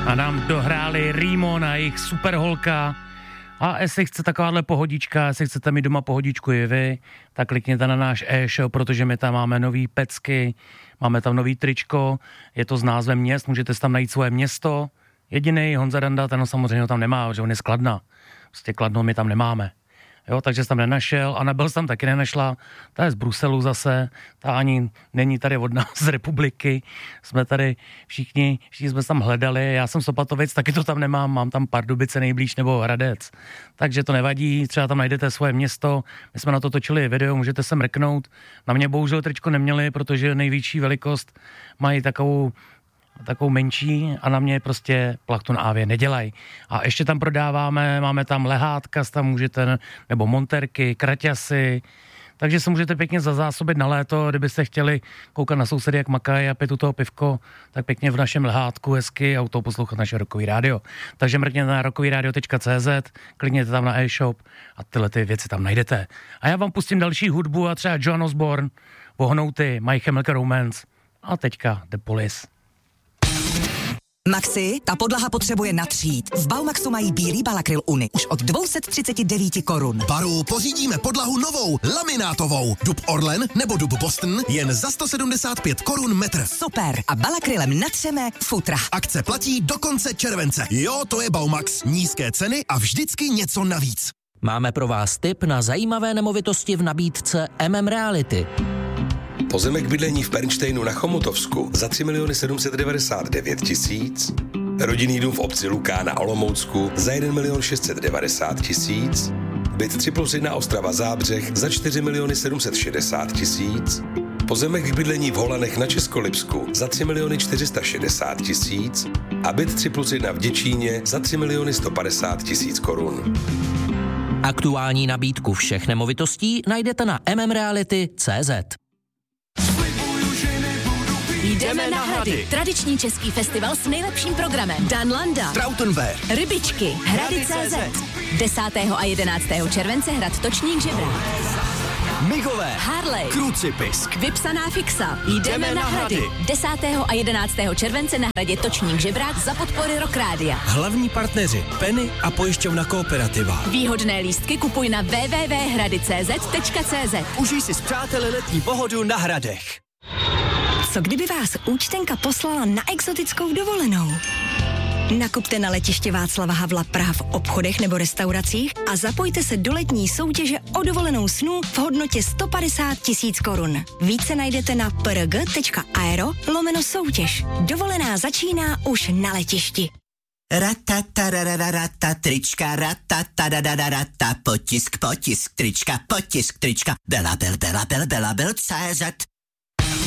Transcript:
A nám dohráli Rímon a jejich Superholka. A jestli chce takováhle pohodička, jestli chcete mít doma pohodičku i vy, tak klikněte na náš e-shop, protože my tam máme nový pecky, máme tam nový tričko, je to s názvem měst, můžete tam najít svoje město. Jediný Honza Danda, ten samozřejmě tam nemá, že on je z Kladna. Prostě Kladno my tam nemáme. Jo, takže jsem tam nenašel. Anabel jsem taky nenašla. Ta je z Bruselu zase. Ta ani není tady od nás z republiky. Jsme tady všichni jsme tam hledali. Já jsem z Opatovic, taky to tam nemám. Mám tam Pardubice nejblíž nebo Hradec. Takže to nevadí. Třeba tam najdete svoje město. My jsme na to točili video, můžete se mrknout. Na mě bohužel tričko neměli, protože největší velikost mají takovou menší a na mě prostě Plachtun Avě nedělají. A ještě tam prodáváme, máme tam lehátka, tam můžete, nebo monterky, kraťasy, takže se můžete pěkně zazásobit na léto, kdybyste chtěli koukat na sousedy, jak makají a pít u toho pivko, tak pěkně v našem lehátku hezky a u toho poslouchat naše Rockový rádio. Takže mrkněte na rockovyradio.cz, klikněte tam na e-shop a tyhle ty věci tam najdete. A já vám pustím další hudbu a třeba Joan Osborne, Vohnouty, My Chemical Romance a teďka The Police. Maxi, ta podlaha potřebuje natřít. V Baumaxu mají bílý Balakryl Uni už od 239 korun. Baru pořídíme podlahu novou, laminátovou. Dub Orlen nebo dub Boston jen za 175 korun metr. Super. A Balakrylem natřeme futra. Akce platí do konce července. Jo, to je Baumax. Nízké ceny a vždycky něco navíc. Máme pro vás tip na zajímavé nemovitosti v nabídce Reality. Pozemek bydlení v Pernštejnu na Chomutovsku za 3 799 000, rodinný dům v obci Luká na Olomoucku za 1 690 000, byt 3+1 Ostrava Zábřeh za 4 760 000, pozemek k bydlení v Holanech na Českolipsku za 3 460 000 a byt 3+1 v Děčíně za 3 150 000 korun. Aktuální nabídku všech nemovitostí najdete na mmreality.cz. Jdeme na Hrady. Tradiční český festival s nejlepším programem. Dan Landa, Trautenberg, Rybičky, Hrady.cz. 10. a 11. července hrad Točník Žebrák. Migové, Harley, Krucipisk, Vypsaná fixa. Jdeme na Hrady. 10. a 11. července na hradě Točník Žebrák za podpory Rock Rádia. hlavní partneři Penny a pojišťovna Kooperativa. Výhodné lístky kupuj na www.hrady.cz. Užij si s přáteli letní pohodu na Hradech. Co kdyby vás účtenka poslala na exotickou dovolenou? Nakupte na letiště Václava Havla Praha v obchodech nebo restauracích a zapojte se do letní soutěže o dovolenou snů v hodnotě 150 000 korun. Více najdete na prg.aero/soutěž. Dovolená začíná už na letišti. Ratatarararata, trička, ratatarararata, potisk, trička, Belabel, CZ.